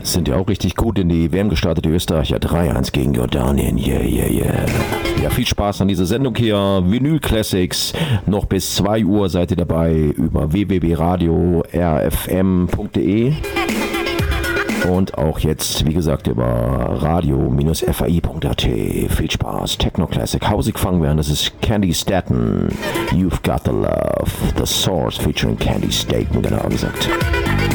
Sind ja auch richtig gut in die WM gestartet, die Österreicher. 3-1 gegen Jordanien. Yeah, yeah, yeah. Ja, viel Spaß an dieser Sendung hier. Vinyl Classics. Noch bis 2 Uhr seid ihr dabei über www.radio-rfm.de. Und auch jetzt, wie gesagt, über radio-fai.at. Viel Spaß. Techno Classic. Hausig fangen wir an. Das ist Candy Staten. You've Got the Love. The Source featuring Candy Staten, genau gesagt.